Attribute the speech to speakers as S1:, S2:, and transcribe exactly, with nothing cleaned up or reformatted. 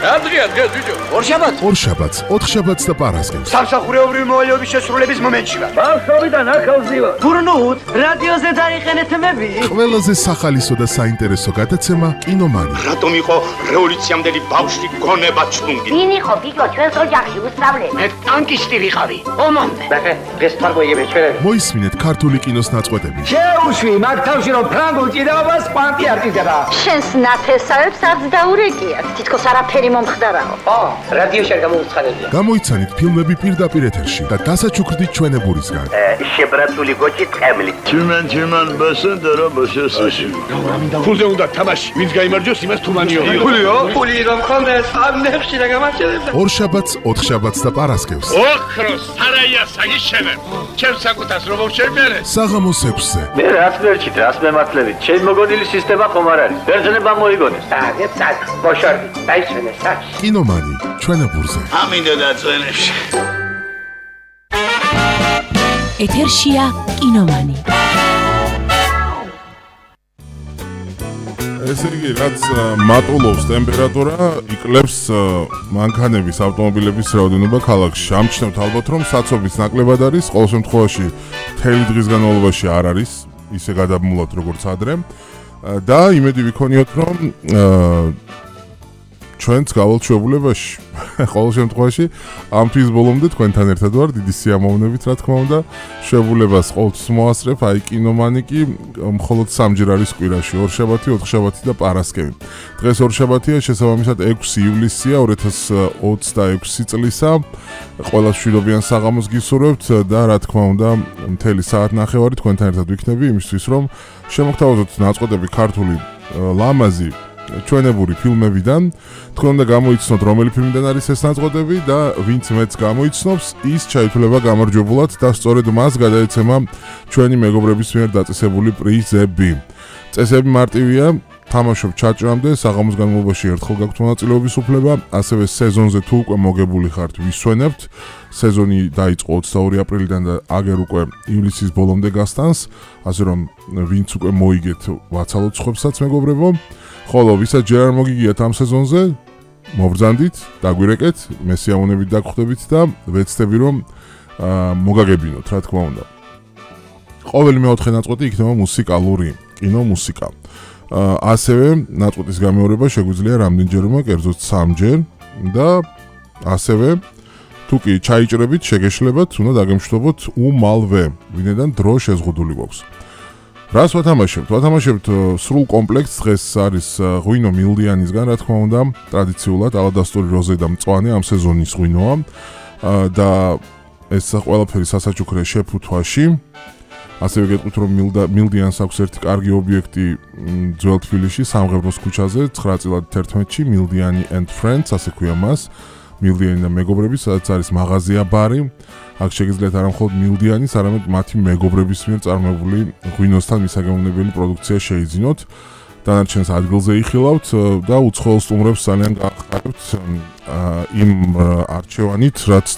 S1: რა დღეა დღეს ბიჭო?
S2: ორშაბათს.
S3: ორშაბათს, ოთხშაბათს და პარასკევს.
S2: სამსახურეობრივი მოვალეობის შესრულების მომენტში ვარ.
S1: ბავშვობიდან ახალზივა.
S2: გურნუთ, რადიოზე დაიხენეთ მები.
S3: ყველაზე სახალისო და საინტერესო გადაცემა კინომანი.
S4: რატომ იყო რევოლუციამდელი ბავშვი გონება ჩლუნგი?
S5: ვინ იყო ბიჭო ჩვენს ოჯახში უსწავლე?
S2: მე ტანკისტი ვიყავი. ომამდე.
S1: ბახე, დღეს თარგმნიები ჩვენები.
S3: მოისმინეთ ქართული კინოს ნაწყვეტები.
S1: შეუშვი მაგ თავში რომ ფრანგულ ჭიდაობას კვანტი არტიზება.
S5: შენს ნათესავებს არც დაურეკიათ. თითქოს არაფერი მომხდარაო.
S1: ო, რადიოში არ გამოუცხადებია.
S3: გამოიცანით ფილმები პირდაპირ ეთერში და დასაჩუქრდით ჩვენებურისგან.
S4: შებრაცული გოჭი ტყემლი.
S6: Tümen tümen basın da robası saçı.
S1: ფულზე უნდა თამაში. ვინც გაიმარჯვოს იმას თუმანიო. ფულიო? ფული რომ ხონდეს ამ ნებში რა გამარჯვებდა.
S3: ორშაბათს, ოთხშაბათს და პარასკევს.
S4: ოქროს სარაია საგიშევენ. ჩემ საკუთას რომ შევმერე.
S3: საღამოს ექვსზე.
S6: Ne rast verçi, rast mematlevi. Çel mogodili sistema komarari. Berzene ban moigones.
S1: აგე წაკ, ბოშორდი. დაისვენე საჩი.
S3: კინომანი, ჩვენებურზე.
S6: Aminde da tzvenevshi.
S7: ეთერშია კინომანი.
S3: ესე იგი, რაც მატულობს ტემპერატურა, იკლებს მანქანების, ავტომობილების რაოდენობა ქალაქში. ამჩნევთ ალბათ, რომ საცობის ნაკლებად არის, ყოველ შემთხვევაში მთელი დღის განმავლობაში არ არის, ისე გადაბმულად როგორც ადრე. და იმედი ვიქონიოთ, რომ ჩვენც გავალთ შეუულებაში. ყოველ შემთხვევაში ამ თვის ბოლომდე თქვენთან ერთად ვარ, დიდი სიამოვნებით, რა თქმა უნდა, შეუულებას ყოველთვის მოასწრებ, აი კინომანი კი მხოლოდ სამჯერ არის კვირაში, ორშაბათი, ოთხშაბათი და პარასკევი. დღეს ორშაბათია, შესაბამისად ექვსი ივლისია ორი ათას ოცდაექვსი წლისა. ყველას მშვიდობიან საღამოს გისურვებთ და რა თქმა უნდა, მთელი საათ ნახევარი თქვენთან ერთად ვიქნები იმისთვის, რომ შემოგთავაზოთ ნაწყვეტები ქართული ლამაზი ჩვენებური ფილმებიდან. თქვენ უნდა გამოიცნოთ, რომელი ფილმიდან არის ეს ნაწყვეტები და ვინც მეც გამოიცნობს, ის ჩაითვლება გამარჯვებულად და სწორედ მას გადაეცემა ჩვენი მეგობრების მიერ დაწესებული პრიზები. წესები მარტივია, თამაშობ ჩაჭრამდე, საღამოს განმავლობაში ერთხელ გაქვთ მონაწილეობის უფლება, ასევე სეზონზე თუ უკვე მოგებული ხართ, ვისვენებთ. სეზონი დაიწყო ოცდაორი აპრილიდან და აგერ უკვე ივლისის ბოლომდე გასტანს, ასე რომ ვინც უკვე მოიგეთ, ვაცალოთ სხვებსაც მეგობრებო. ხოლო ვისაც ჯერ არ მოგიგიათ ამ სეზონზე, მობრძანდით, დაგვირეკეთ, მე სიამოვნებით დაგხვდებით და ვეცდები რომ მოგაგებინოთ, რა თქმა უნდა. ყოველი მეოთხე ნაწყვეტი იქნება მუსიკალური, კინო მუსიკა. ასევე ნაწყვეტის გამეორება შეგვიძლია რამდენჯერმე, კერძოდ სამჯერ და ასევე თუ კი ჩაიჭრებით, შეგეშლებათ, უნდა დაგემშვიდობოთ უმალვე, ვინედან დრო შეზღუდული გვაქვს. რას ვათამაშებთ? ვათამაშებთ სრულ კომპლექტს, დღეს არის ღვინო მილდიანისგან, რა თქმა უნდა, ტრადიციულად ალადასტური როზე და მწვანე ამ სეზონის ღვინოა და ეს ყველაფერი სასაჩუქრე შეფუთვაში. ასევე გეტყვით, რომ მილდიანს აქვს ერთი კარგი ობიექტი ძველ თბილისში, სამღებროს ქუჩაზე, ცხრაწილად თერთმეტში, მილდიანი and friends, ასე ქვია მას. მილდიანი და მეგობრები, სადაც არის მაღაზია ბარი. აქ შეგიძლიათ არა მხოლოდ მილდიანის, არამედ მათი მეგობრების მიერ წარმოებული ღვინოსთან მისაგემოვნებელი პროდუქცია შეიძინოთ. დანარჩენს ადგილზე იხილავთ და უცხოელ სტუმრებს ძალიან გაახარებთ იმ არჩევანით, რაც